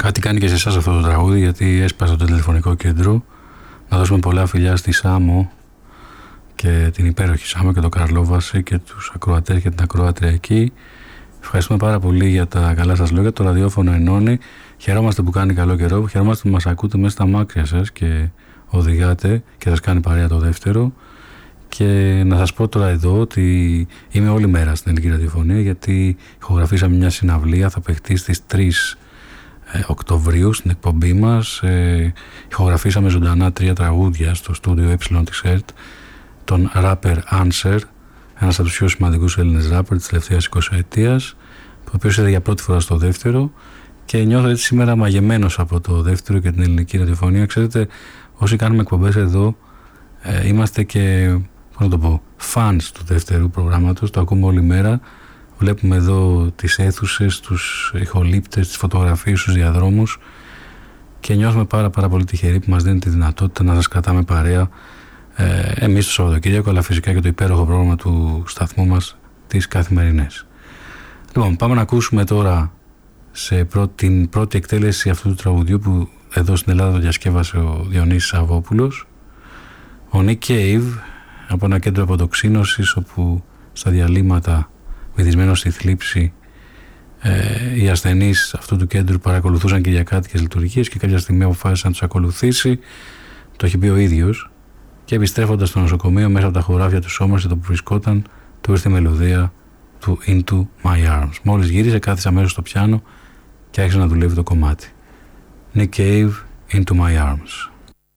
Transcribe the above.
Κάτι κάνει και σε εσάς αυτό το τραγούδι, γιατί έσπασε το τηλεφωνικό κέντρο. Να δώσουμε πολλά φιλιά στη Σάμο και την υπέροχη Σάμο και τον Καρλόβαση και τους ακροατές και την ακροάτρια εκεί. Ευχαριστούμε πάρα πολύ για τα καλά σας λόγια. Το ραδιόφωνο ενώνει. Χαιρόμαστε που κάνει καλό καιρό. Χαιρόμαστε που μας ακούτε μέσα στα μάκρια σας και οδηγάτε και σας κάνει παρέα το δεύτερο. Και να σας πω τώρα εδώ ότι είμαι όλη μέρα στην Ελληνική Ραδιοφωνία, γιατί ηχογραφήσαμε μια συναυλία, θα παιχτεί στις 3 Οκτωβρίου στην εκπομπή μας. Ηχογραφήσαμε ζωντανά 3 τραγούδια στο στούντιο της ΕΡΤ, τον Rapper Answer, ένας από τους πιο σημαντικούς Έλληνες ράπερ της τελευταίας 20ετίας, ο οποίος είδε για πρώτη φορά στο δεύτερο, και νιώθω έτσι σήμερα μαγεμένος από το δεύτερο και την Ελληνική Ραδιοφωνία. Ξέρετε, όσοι κάνουμε εκπομπές εδώ, είμαστε και, πώς να το πω, fans του δεύτερου προγράμματος, το ακούμε όλη μέρα. Βλέπουμε εδώ τις αίθουσες, τους ηχολήπτες, τις φωτογραφίες στους διαδρόμους και νιώθουμε πάρα πολύ τυχεροί που μας δίνει τη δυνατότητα να σας κρατάμε παρέα εμείς το Σαββατοκύριακο, αλλά φυσικά και το υπέροχο πρόγραμμα του σταθμού μας τις καθημερινές. Λοιπόν, πάμε να ακούσουμε τώρα την πρώτη εκτέλεση αυτού του τραγουδιού που εδώ στην Ελλάδα το διασκεύασε ο Διονύσης Σαββόπουλος. Ο Nick Cave, από ένα κέντρο αποτοξίνωσης, όπου στα διαλύματα, βυθισμένος στη θλίψη, οι ασθενείς αυτού του κέντρου παρακολουθούσαν κυριακάτικες λειτουργίες και κάποια στιγμή αποφάσισε να τους ακολουθήσει. Το έχει πει ο ίδιος, και επιστρέφοντας στο νοσοκομείο, μέσα από τα χωράφια του Somerset όπου βρισκόταν, του ήρθε η μελωδία του Into My Arms. Μόλις γύρισε, κάθισε αμέσως στο πιάνο και άρχισε να δουλεύει το κομμάτι. Nick Cave, Into My Arms.